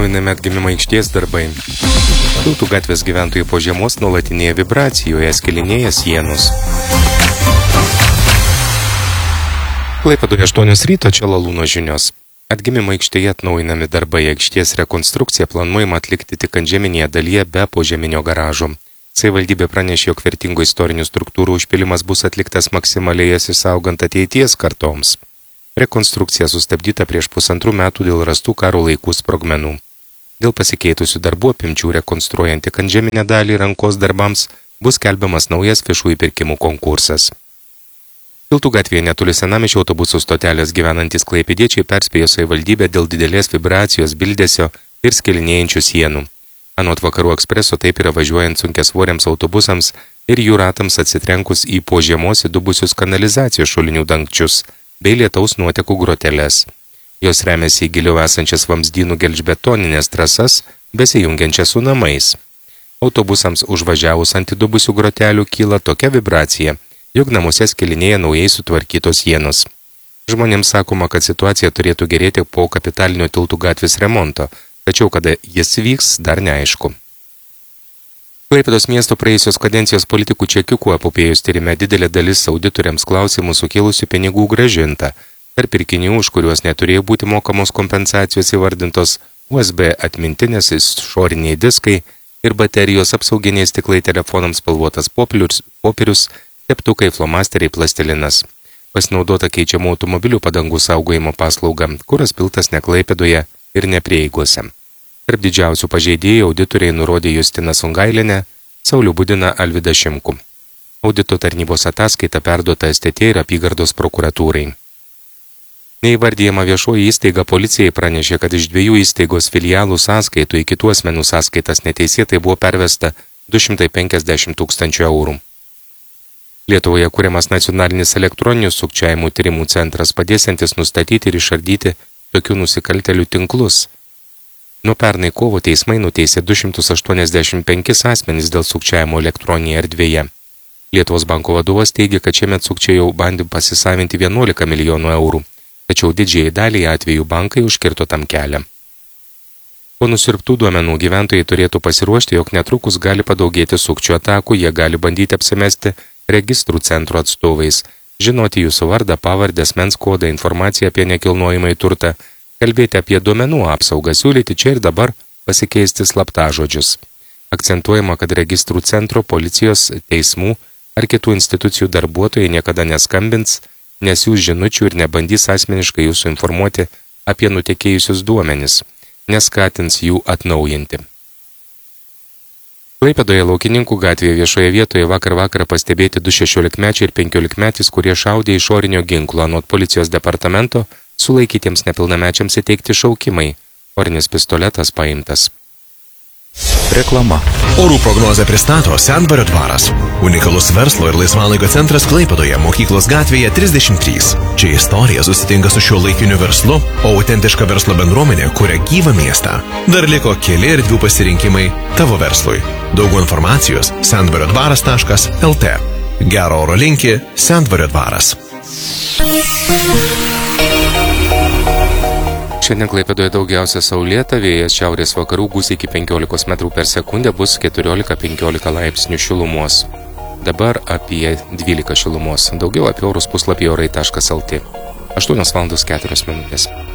atnaujinami atgimimo aikštės darbai. Tiltų gatvės gyventojai po žiemos nuolatinėje vibracijoje skilinėja sienos. Klaipėdoje 8 ryto, čia Lalūno žinios. Atgimimo aikštėje atnaujinami darbai, aikštės rekonstrukciją planuojama atlikti tik antžeminėje dalyje be požeminio garažo. Savivaldybė pranešė, jog vertingų istorinių struktūrų užpilimas bus atliktas maksimaliai jas išsaugant ateities kartoms. Rekonstrukcija sustabdyta prieš 1,5 metų dėl rastų karo laikų sprogmenų. Dėl pasikeitusių darbų apimčių rekonstruojant tik antžeminę dalį rankos darbams bus skelbiamas naujas viešųjų pirkimų konkursas. Tiltų gatvėje netoli senamiesčio autobusų stotelės gyvenantys klaipėdiečiai perspėjo savivaldybę dėl didelės vibracijos, bildesio ir skilinėjančių sienų. Anot Vakarų ekspreso taip yra važiuojant sunkiasvoriams autobusams ir jų ratams atsitrenkus į po žiemos įdubusius kanalizacijos šulinių dangčius bei lietaus nuotekų groteles. Jos remiasi į giliau esančias vamzdynų gelžbetoninės trasas, besijungiančias su namais. Autobusams užvažiavus ant įdubusių grotelių kyla tokia vibracija, jog namuose skilinėja naujai sutvarkytos sienos. Žmonėms sakoma, kad situacija turėtų gerėti po kapitalinio Tiltų gatvės remonto, tačiau kada jis vyks, dar neaišku. Klaipėdos miesto praėjusios kadencijos politikų čekiukų epopėjos tyrime didelė dalis auditoriams klausimų sukėlusių pinigų grąžinta. Tarp pirkinių, už kuriuos neturėjo būti mokamos kompensacijos įvardintos USB atmintinės išoriniai diskai ir baterijos, apsauginiai stiklai telefonams, spalvotas popierius, teptukai, flomasteriai, plastilinas. Pasinaudota keičiamų automobilių padangų saugojimo paslauga, kuras piltas ne Klaipėdoje ir neprieigose. Tarp didžiausių pažeidėjų auditoriai nurodė Justiną Sungailinę, Saulių Budiną, Alvydą Šimkų. Audito tarnybos ataskaita perduota STT ir apygardos prokuratūrai. Neįvardyjama viešoji įstaiga policijai pranešė, kad iš 2 įstaigos filialų sąskaitų į kitų asmenų sąskaitas neteisėtai buvo pervesta 250 000 eurų. Lietuvoje kuriamas nacionalinis elektroninių sukčiavimų tyrimų centras, padėsiantis nustatyti ir išardyti tokių nusikaltelių tinklus. Nuo pernai kovo teismai nuteisė 285 asmenys dėl sukčiavimo elektroninėje erdvėje. Lietuvos banko vadovas teigia, kad šiemet sukčiai jau bandė pasisavinti 11 milijonų eurų, tačiau didžiai daliai atvejų bankai užkirto tam kelią. Po nusirptų duomenų gyventojai turėtų pasiruošti, jog netrukus gali padaugėti sukčių atakų, jie gali bandyti apsimesti registrų centro atstovais, žinoti jūsų vardą, pavardę, asmens kodą, informaciją apie nekilnojamąjį turtą, kalbėti apie duomenų apsaugą, siūlyti čia ir dabar pasikeisti slaptažodžius. Akcentuojama, kad registrų centro, policijos, teismų ar kitų institucijų darbuotojai niekada neskambins, nesiųs žinučių ir nebandys asmeniškai jūsų informuoti apie nutekėjusius duomenis, neskatins jų atnaujinti. Klaipėdoje Laukininkų gatvėje viešoje vietoje vakar pastebėti 2 16-mečiai ir 15-metis, kurie šaudė išorinio ginklo. Anot policijos departamento sulaikytiems nepilnamečiams įteikti šaukimai. Orinis pistoletas paimtas. Reklama. Orų prognozę pristato Sendvario dvaras. Unikalus verslo ir laisvalaikio centras Klaipėdoje, Mokyklos gatvėje 33. Čia istorija susitinka su šiuo laikiniu verslu, o autentiška verslo bendruomenė kuria gyvą miestą. Dar liko keli erdvių pasirinkimai tavo verslui. Daugiau informacijos sendvariodvaras.lt. Gero oro linki Sendvario dvaras. Šiandien Klaipėdoje daugiausia saulėta, vėjas šiaurės vakarų gūsiai iki 15 metrų per sekundę, bus 14-15 laipsnių šilumos. Dabar apie 12 šilumos. Daugiau apie orus puslapyje orai.lt. 8:04.